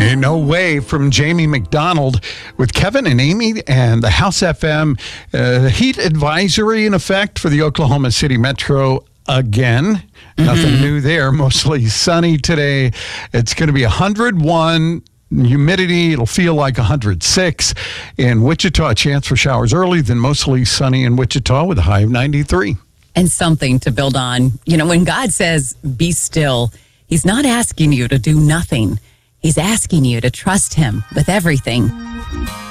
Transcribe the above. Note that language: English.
Ain't no way from Jamie McDonald with Kevin and Amy and the House FM heat advisory in effect for the Oklahoma City Metro again. Nothing new there. Mostly sunny today. It's going to be 101. Humidity, it'll feel like 106. In Wichita, a chance for showers early, then mostly sunny in Wichita with a high of 93. And something to build on. You know, when God says, be still, he's not asking you to do nothing. He's asking you to trust him with everything.